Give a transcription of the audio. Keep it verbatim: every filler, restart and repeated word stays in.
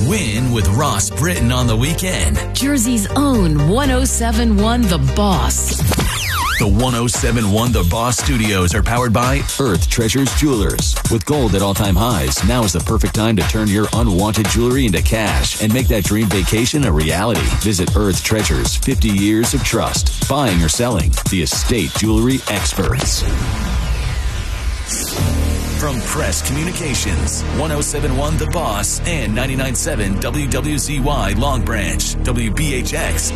Win with Ross Britton on the weekend. Jersey's own one oh seven point one The Boss. The one oh seven point one The Boss Studios are powered by Earth Treasures Jewelers. With gold at all-time highs, now is the perfect time to turn your unwanted jewelry into cash and make that dream vacation a reality. Visit Earth Treasures, fifty years of trust. Buying or selling, the estate jewelry experts. From Press Communications, one oh seven point one The Boss and ninety-nine point seven W W Z Y Long Branch, W B H X